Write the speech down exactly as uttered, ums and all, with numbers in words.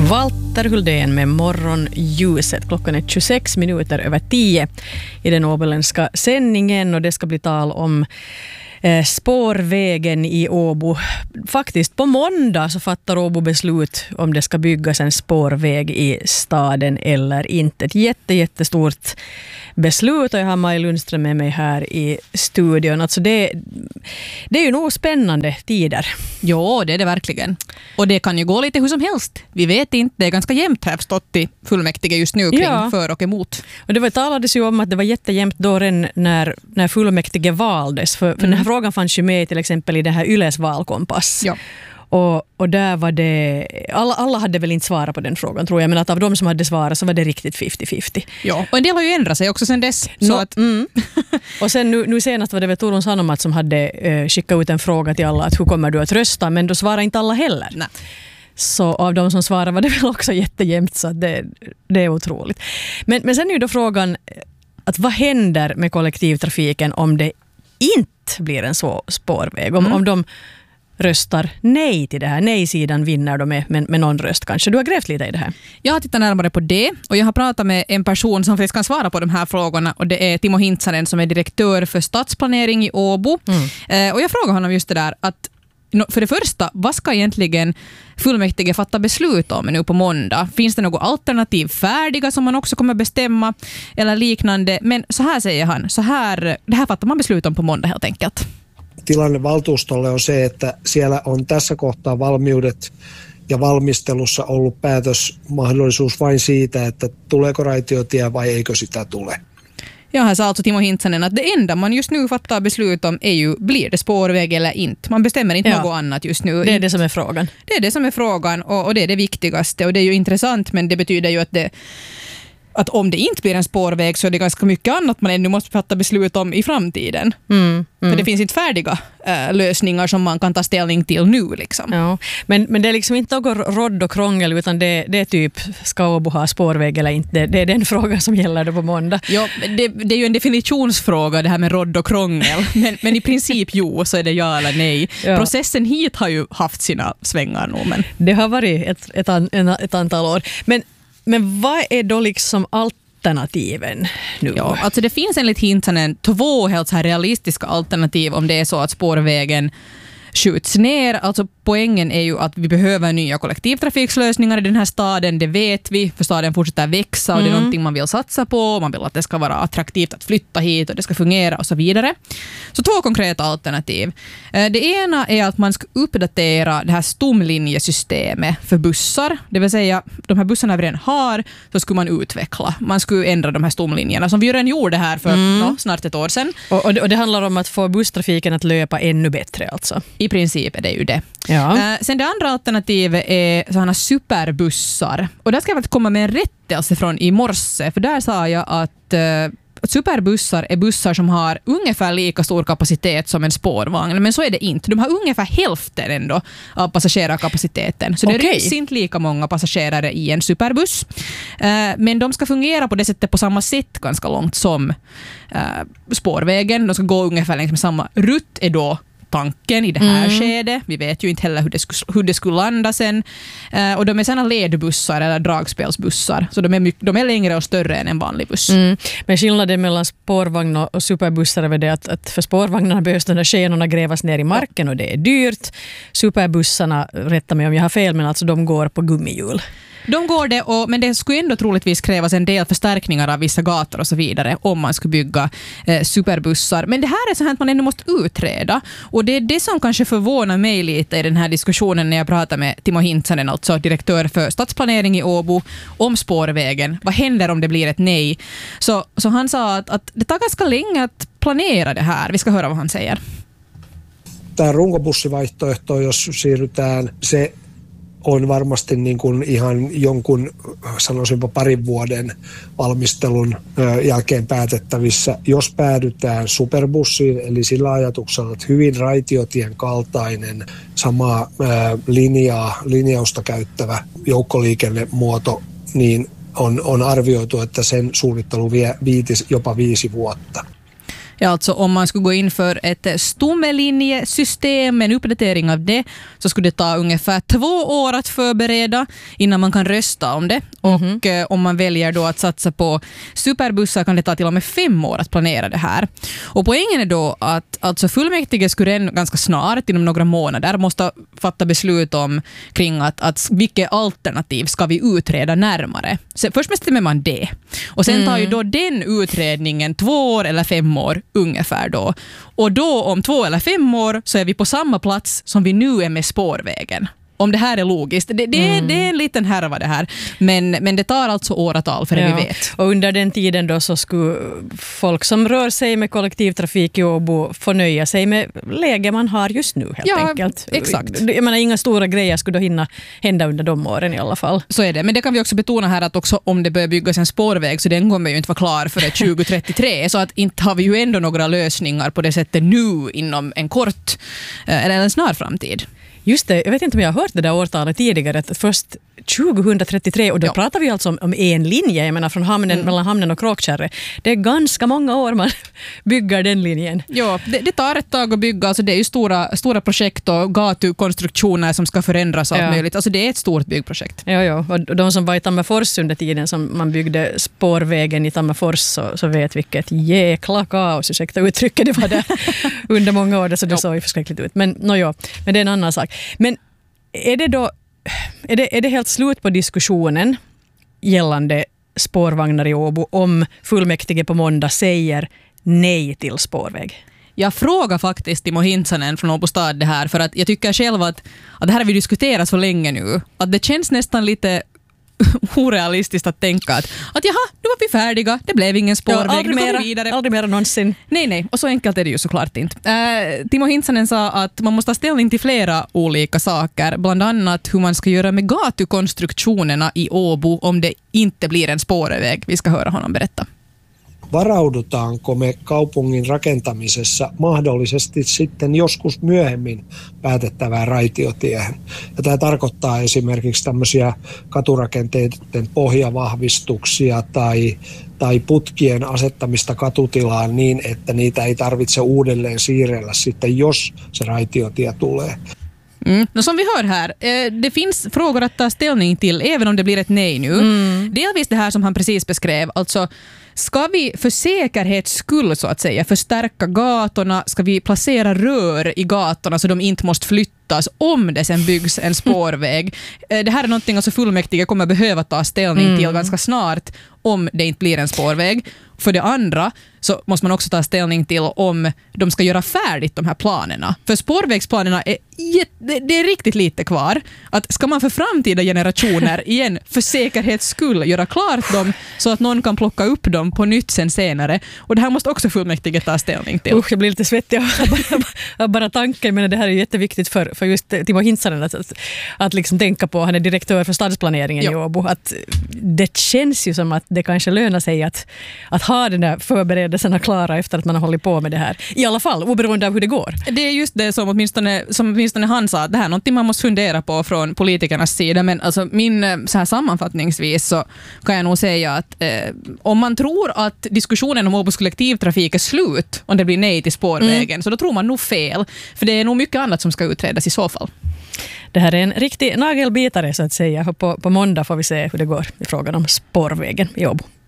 Walter Huldén med morgonljuset. Klockan är tjugosex minuter över tio i den åboländska sändningen och det ska bli tal om eh, spårvägen i Åbo. Faktiskt på måndag så fattar Åbo beslut om det ska byggas en spårväg i staden eller inte. Ett jätte, jättestort beslut och jag har Maj Lundström med mig här i studion. Alltså det, det är ju nog spännande tider. Ja, det är det verkligen. Och det kan ju gå lite hur som helst. Vi vet inte, det är ganska jämnt här stått i fullmäktige just nu kring ja. för och emot. Och det var, talades ju om att det var jättejämnt då redan när, när fullmäktige valdes. För, för mm. den här frågan fanns ju med till exempel i det här Yles valkompass. Ja. Och, och där var det, alla, alla hade väl inte svarat på den frågan tror jag, men att av de som hade svarat så var det riktigt femtio femtio. Ja, och en del har ju ändrat sig också sen dess. Så no, att, mm. Och sen nu, nu senast var det väl Torun Sanomat som hade eh, skickat ut en fråga till alla att hur kommer du att rösta, men då svarar inte alla heller. Nej. Så av de som svarar var det väl också jättejämnt så att det, det är otroligt. Men, men sen är ju då frågan att vad händer med kollektivtrafiken om det inte blir en så spårväg? Om, mm. om de röstar nej till det här. Nej-sidan vinner de med, med, med någon röst kanske. Du har grävt lite i det här. Jag har tittat närmare på det och jag har pratat med en person som faktiskt kan svara på de här frågorna och det är Timo Hintsanen som är direktör för stadsplanering i Åbo. Mm. Eh, och jag frågar honom just det där att för det första, vad ska egentligen fullmäktige fatta beslut om nu på måndag? Finns det något alternativ färdiga som man också kommer bestämma eller liknande? Men så här säger han, så här, det här fattar man beslut om på måndag helt enkelt. Tilanne valtuustolle on se, että siellä on tässä kohtaa valmiudet ja valmistelussa ollut päätösmahdollisuus vain siitä, että tuleeko raitiotie vai eikö sitä tule. Ja, här sa alltså Timo Hintsanen att det enda man just nu fattar beslut om är ju, blir det spårväg eller inte. Man bestämmer inte ja. något annat just nu. Det är det som är frågan. Det är det som är frågan och, och det är det viktigaste och det är ju intressant men det betyder ju att det att om det inte blir en spårväg så är det ganska mycket annat man ännu måste fatta beslut om i framtiden. Mm, mm. För det finns inte färdiga äh, lösningar som man kan ta ställning till nu. Liksom. Ja, men, men det är liksom inte något rodd och krångel utan det, det är typ, ska Åbo ha spårväg eller inte? Det, det är den frågan som gäller då på måndag. Ja, det, det är ju en definitionsfråga det här med rodd och krångel. men, men i princip jo, så är det ja eller nej. Ja. Processen hit har ju haft sina svängar nu. Men... Det har varit ett, ett, an, ett antal år. Men Men vad är då liksom alternativen nu? Ja, alltså det finns enligt Hintsanen två helt så här realistiska alternativ om det är så att spårvägen skjuts ner. Alltså poängen är ju att vi behöver nya kollektivtrafikslösningar i den här staden, det vet vi, för staden fortsätter växa och mm. det är någonting man vill satsa på, man vill att det ska vara attraktivt att flytta hit och det ska fungera och så vidare. Så två konkreta alternativ. Det ena är att man ska uppdatera det här stomlinjesystemet för bussar, det vill säga de här bussarna vi redan har så skulle man utveckla. Man skulle ändra de här stomlinjerna som vi redan gjorde här för mm. no, snart ett år sedan. Och, och, det, och det handlar om att få busstrafiken att löpa ännu bättre alltså? I princip är det ju det. Ja. Uh, sen det andra alternativet är sådana superbussar. Och där ska jag komma med en rättelse från i morse. För där sa jag att uh, superbussar är bussar som har ungefär lika stor kapacitet som en spårvagn. Men så är det inte. De har ungefär hälften ändå av passagerarkapaciteten. Så det okay. ryms inte lika många passagerare i en superbuss. Uh, men de ska fungera på det sättet på samma sätt ganska långt som uh, spårvägen. De ska gå ungefär längs med samma rutt är då tanken i det här mm. skedet. Vi vet ju inte heller hur det, sku, hur det skulle landa sen. Uh, och de är såna ledbussar eller dragspelsbussar. Så de är, mycket, de är längre och större än en vanlig buss. Mm. Men skillnaden mellan spårvagn och superbussar är det att, att för spårvagnarna behövs de där skenorna grävas ner i marken och det är dyrt. Superbussarna, rätta mig om jag har fel, men alltså de går på gummihjul. De går det, och, men det skulle ändå troligtvis krävas en del förstärkningar av vissa gator och så vidare om man skulle bygga eh, superbussar. Men det här är så här att man ändå måste utreda. Och det är det som kanske förvånar mig lite i den här diskussionen när jag pratar med Timo Hintsanen, alltså direktör för stadsplanering i Åbo, om spårvägen. Vad händer om det blir ett nej? Så, så han sa att, att det tar ganska länge att planera det här. Vi ska höra vad han säger. Tämä runkobussivaihtoehto, jos siirrytään, se on varmasti niin kuin ihan jonkun, sanoisinpa parin vuoden valmistelun jälkeen päätettävissä. Jos päädytään superbussiin, eli sillä ajatuksella, että hyvin raitiotien kaltainen, samaa linjaa, linjausta käyttävä joukkoliikennemuoto, niin on, on arvioitu, että sen suunnittelu vie viitis, jopa viisi vuotta. Ja, alltså om man skulle gå in för ett stomlinjesystem, en uppdatering av det, så skulle det ta ungefär två år att förbereda innan man kan rösta om det. Mm-hmm. Och eh, om man väljer då att satsa på superbussar kan det ta till och med fem år att planera det här. Och poängen är då att alltså fullmäktige skulle ganska snart, inom några månader, måste fatta beslut om kring att, att vilket alternativ ska vi utreda närmare. Så först bestämmer man det. Och sen tar ju då den utredningen två år eller fem år ungefär då. Och då om två eller fem år så är vi på samma plats som vi nu är med spårvägen. Om det här är logiskt. Det, det, mm. det är en liten härva det här. Men, men det tar alltså åratal för det ja. vi vet. Och under den tiden då så skulle folk som rör sig med kollektivtrafik i Åbo få nöja sig med läge man har just nu helt ja, enkelt. Exakt. Jag menar, inga stora grejer skulle då hinna hända under de åren i alla fall. Så är det. Men det kan vi också betona här att också om det börjar byggas en spårväg så den kommer ju inte vara klar för tjugo trettiotre. Så att inte har vi ju ändå några lösningar på det sättet nu inom en kort eller en snar framtid. Just det, jag vet inte om jag har hört det där årtalet tidigare, att först tjugo trettiotre, och då ja. pratar vi alltså om, om en linje, jag menar från hamnen, mm. mellan hamnen och Kråkkärre. Det är ganska många år man bygger den linjen. Ja, det, det tar ett tag att bygga, alltså det är ju stora, stora projekt och gatukonstruktioner som ska förändras allt ja. möjligt. Alltså det är ett stort byggprojekt. Ja, ja, och de som var i Tammerfors under tiden som man byggde spårvägen i Tammerfors så, så vet vilket jäkla kaos, ursäkta uttrycket, det var där under många år, så det ja. såg ju förskräckligt ut. Men, no, ja, men det är en annan sak. Men är det då är det, är det helt slut på diskussionen gällande spårvagnar i Åbo om fullmäktige på måndag säger nej till spårväg? Jag frågar faktiskt Timo Hintsanen från Åbo stad det här, för att jag tycker själv att, att det här har vi diskuterat så länge nu. Att det känns nästan lite orealistiskt att tänka att, att jaha, nu var vi färdiga, det blev ingen spårväg, ja, aldrig, nu mera, går vi vidare. aldrig mera någonsin. Nej, nej, och så enkelt är det ju såklart inte. Äh, Timo Hintsanen sa att man måste ta ställning till flera olika saker, bland annat hur man ska göra med gatukonstruktionerna i Åbo om det inte blir en spårväg. Vi ska höra honom berätta. Varaudutaanko me kaupungin rakentamisessa mahdollisesti sitten joskus myöhemmin päätettävään raitiotiehen? Ja tämä tarkoittaa esimerkiksi tämmöisiä katurakenteiden pohjavahvistuksia tai, tai putkien asettamista katutilaan niin, että niitä ei tarvitse uudelleen siirrellä sitten, jos se raitiotie tulee. Mm. No, som vi hör här, eh, det finns frågor att ta ställning till även om det blir ett nej nu. Mm. Delvis det här som han precis beskrev, alltså ska vi för säkerhets skull så att säga förstärka gatorna, ska vi placera rör i gatorna så de inte måste flyttas om det sen byggs en spårväg. Eh, det här är någonting alltså fullmäktige kommer behöva ta ställning mm. till ganska snart om det inte blir en spårväg. För det andra så måste man också ta ställning till om de ska göra färdigt de här planerna. För spårvägsplanerna är jätte, det är riktigt lite kvar. Att ska man för framtida generationer igen för säkerhets skull göra klart dem så att någon kan plocka upp dem på nytt sen senare. Och det här måste också fullmäktige ta ställning till. Usch, jag blir lite svettig av bara tanken, men det här är jätteviktigt för, för just Timo Hintsanen att, att, att liksom tänka på. Han är direktör för stadsplaneringen ja. i Åbo. Att det känns ju som att det kanske lönar sig att, att ha den där förberedelserna klara efter att man har hållit på med det här. I alla fall, oberoende av hur det går. Det är just det som åtminstone, som åtminstone han sa, att det här är någonting man måste fundera på från politikernas sida. Men alltså min så här sammanfattningsvis så kan jag nog säga att eh, om man tror att diskussionen om Åbos kollektivtrafik är slut om det blir nej till spårvägen, mm. så då tror man nog fel. För det är nog mycket annat som ska utredas i så fall. Det här är en riktig nagelbitare så att säga. På, på måndag får vi se hur det går i frågan om spårvägen i Åbo.